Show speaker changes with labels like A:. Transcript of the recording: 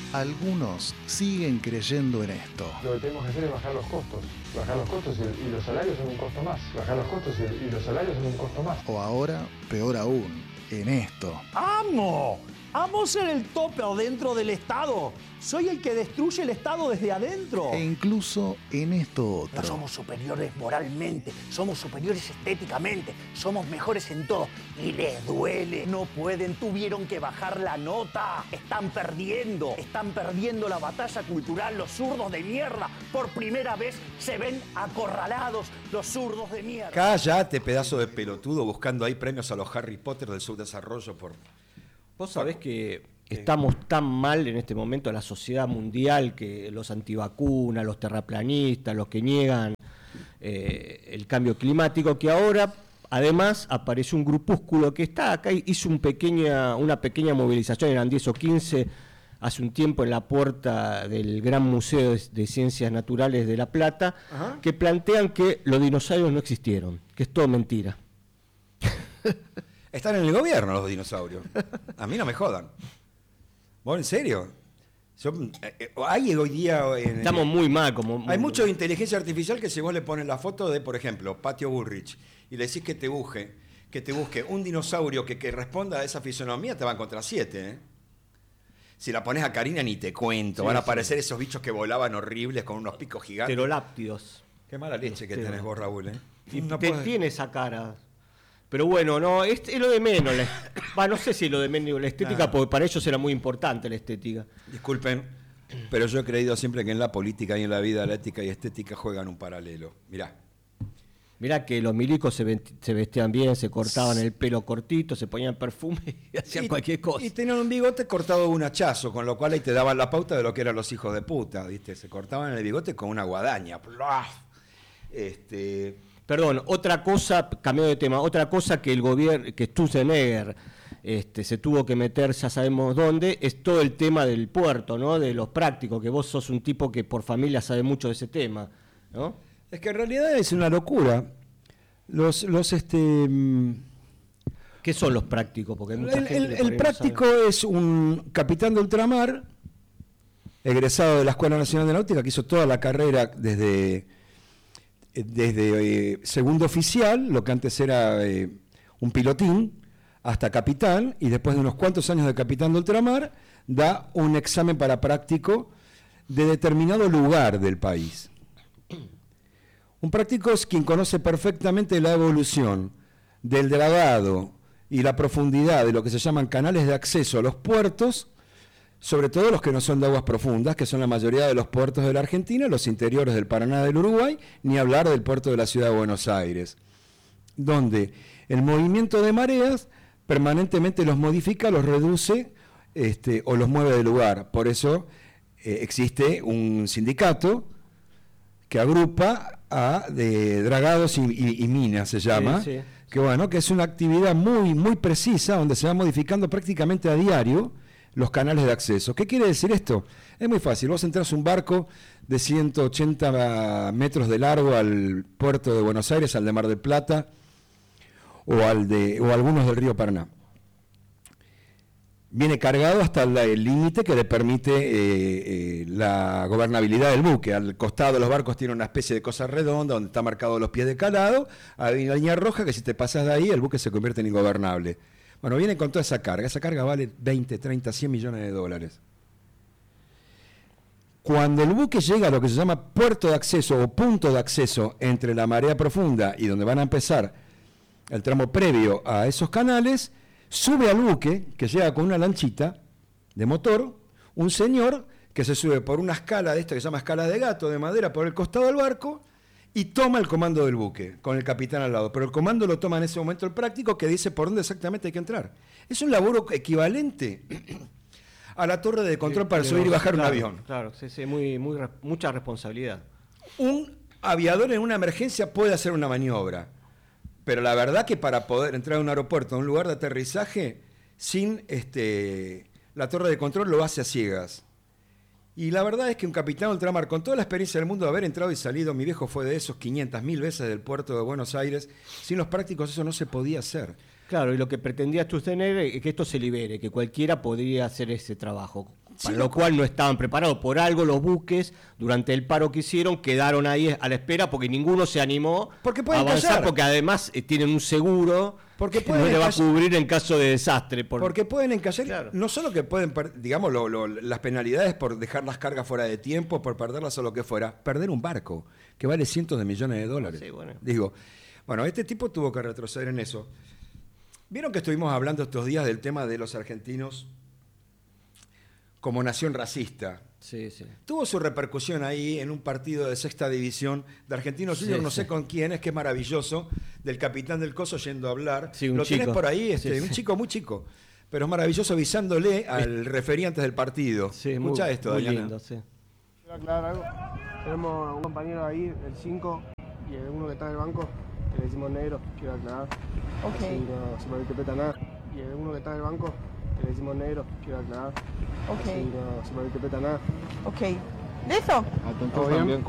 A: Algunos siguen creyendo en esto.
B: Lo que tenemos que hacer es bajar los costos. Bajar los costos y los salarios son un costo más. Bajar los costos y los salarios son un costo más.
A: O ahora, peor aún, en esto.
C: ¡Amo! ¡Amo ser el topper dentro del Estado! Soy el que destruye el Estado desde adentro.
A: E incluso en esto otro.
C: No somos superiores moralmente, somos superiores estéticamente, somos mejores en todo. Y les duele, no pueden, tuvieron que bajar la nota. Están perdiendo la batalla cultural, los zurdos de mierda. Por primera vez se ven acorralados los zurdos de mierda.
D: Cállate, pedazo de pelotudo, buscando ahí premios a los Harry Potter del subdesarrollo por...
E: Vos sabés que estamos tan mal en este momento la sociedad mundial que los antivacunas, los terraplanistas, los que niegan el cambio climático, que ahora además apareció un grupúsculo que está acá, hizo una pequeña movilización, eran 10 o 15 hace un tiempo en la puerta del Gran Museo de Ciencias Naturales de La Plata, ajá, que plantean que los dinosaurios no existieron, que es todo mentira.
D: Están en el gobierno los dinosaurios. A mí no me jodan. ¿Vos en serio? Hay hoy día...
E: Estamos muy mal.
D: Hay mucho de inteligencia artificial que si vos le pones la foto de, por ejemplo, Patio Bullrich, y le decís que te busque un dinosaurio que responda a esa fisonomía, te va a encontrar 7, ¿eh? Si la pones a Karina ni te cuento. Sí, van a aparecer esos bichos que volaban horribles con unos picos gigantes.
E: Pteroláptidos.
D: Qué mala leche que tenés vos, Raúl, ¿eh?
E: Y no tiene esa cara... Pero bueno, no, es lo de menos. No sé si es lo de menos la estética, porque para ellos era muy importante la estética.
D: Disculpen, pero yo he creído siempre que en la política y en la vida la ética y estética juegan un paralelo. Mirá
E: que los milicos se vestían bien, se cortaban el pelo cortito, se ponían perfume y hacían cualquier cosa.
D: Y tenían un bigote cortado de un hachazo, con lo cual ahí te daban la pauta de lo que eran los hijos de puta, ¿viste? Se cortaban el bigote con una guadaña.
E: Perdón, otra cosa, cambiando de tema, otra cosa que el gobierno, que Sturzenegger se tuvo que meter, ya sabemos dónde, es todo el tema del puerto, ¿no? De los prácticos, que vos sos un tipo que por familia sabe mucho de ese tema, ¿no?
D: Es que en realidad es una locura.
E: ¿Qué son los prácticos? Porque hay mucha gente
D: el práctico no es un capitán de ultramar, egresado de la Escuela Nacional de Náutica, que hizo toda la carrera desde segundo oficial, lo que antes era un pilotín, hasta capitán, y después de unos cuantos años de capitán de ultramar, da un examen para práctico de determinado lugar del país. Un práctico es quien conoce perfectamente la evolución del dragado y la profundidad de lo que se llaman canales de acceso a los puertos, sobre todo los que no son de aguas profundas, que son la mayoría de los puertos de la Argentina, los interiores del Paraná, del Uruguay, ni hablar del puerto de la ciudad de Buenos Aires, donde el movimiento de mareas permanentemente los modifica, los reduce o los mueve de lugar. Por eso existe un sindicato que agrupa de dragados y minas, se llama, sí. Que es una actividad muy, muy precisa, donde se va modificando prácticamente a diario los canales de acceso. ¿Qué quiere decir esto? Es muy fácil. Vos entrás un barco de 180 metros de largo al puerto de Buenos Aires, al de Mar del Plata o algunos del río Paraná. Viene cargado hasta el límite que le permite la gobernabilidad del buque. Al costado de los barcos tiene una especie de cosa redonda donde está marcado los pies de calado. Hay una línea roja que si te pasas de ahí el buque se convierte en ingobernable. Bueno, viene con toda esa carga. Esa carga vale 20, 30, 100 millones de dólares. Cuando el buque llega a lo que se llama puerto de acceso o punto de acceso entre la marea profunda y donde van a empezar el tramo previo a esos canales, sube al buque, que llega con una lanchita de motor, un señor que se sube por una escala de esto que se llama escala de gato, de madera, por el costado del barco, y toma el comando del buque, con el capitán al lado. Pero el comando lo toma en ese momento el práctico, que dice por dónde exactamente hay que entrar. Es un laburo equivalente a la torre de control para subir y bajar un avión.
E: Claro, sí, mucha responsabilidad.
D: Un aviador en una emergencia puede hacer una maniobra, pero la verdad que para poder entrar a un aeropuerto, a un lugar de aterrizaje, sin la torre de control lo hace a ciegas. Y la verdad es que un capitán ultramar, con toda la experiencia del mundo de haber entrado y salido, mi viejo fue de esos 500.000 veces del puerto de Buenos Aires, sin los prácticos eso no se podía hacer.
E: Claro, y lo que pretendía Sturzenegger es que esto se libere, que cualquiera podría hacer ese trabajo. para lo cual no estaban preparados. Por algo los buques, durante el paro que hicieron, quedaron ahí a la espera porque ninguno se animó a avanzar, porque además tienen un seguro que no le va a cubrir en caso de desastre.
D: Porque pueden encallar,
E: Claro.
D: no solo que pueden, digamos, las penalidades por dejar las cargas fuera de tiempo, por perderlas o lo que fuera, perder un barco que vale cientos de millones de dólares.
E: Sí, bueno.
D: Digo, bueno, este tipo tuvo que retroceder en eso. Vieron que estuvimos hablando estos días del tema de los argentinos como nación racista.
E: Sí, sí.
D: Tuvo su repercusión ahí en un partido de sexta división de Argentinos Juniors,
E: Sí,
D: no
E: sí.
D: sé con quién es, que es maravilloso, del capitán del Coso yendo a hablar.
E: Sí, un
D: Lo tenés
E: chico.
D: por ahí,
E: Sí,
D: un
E: sí.
D: chico muy chico, pero es maravilloso avisándole al referí antes del partido.
E: Sí,
D: Escucha
E: muy,
D: esto,
E: muy
D: Dayana.
E: lindo, sí.
F: Quiero aclarar algo. Tenemos un compañero ahí, el 5, y el uno que está en el banco, que le decimos negro, quiero aclarar.
G: Ok.
F: Así no se malinterpreta nada. Y el uno que está en el banco, que le decimos negro, quiero aclarar.
G: Ok.
F: Así no se malinterpreta nada.
G: Ok. ¿Listo?
F: ¿Todo bien?